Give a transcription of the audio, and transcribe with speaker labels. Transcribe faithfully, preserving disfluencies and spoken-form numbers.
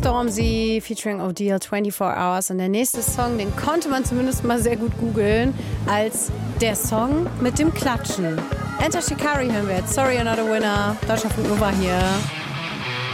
Speaker 1: Stormzy featuring Odile vierundzwanzig Hours. Und der nächste Song, den konnte man zumindest mal sehr gut googeln, als der Song mit dem Klatschen. Enter Shikari hören wir jetzt. Sorry, You're Not a Winner. Deutschlandfunk Nova hier.